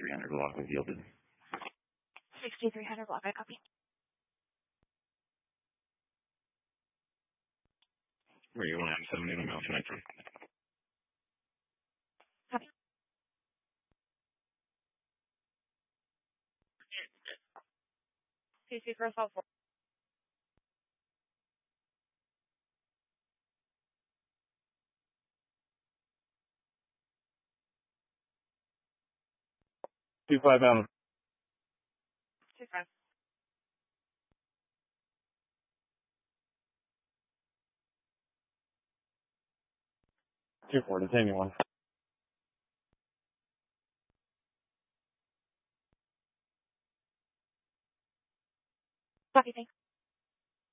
6300 log was yielded. 6300 log, I copy. Radio 197 in Mountain 19. Copy. CC for assault 4. Two five M. 25. Two four, detain one. Copy, thanks.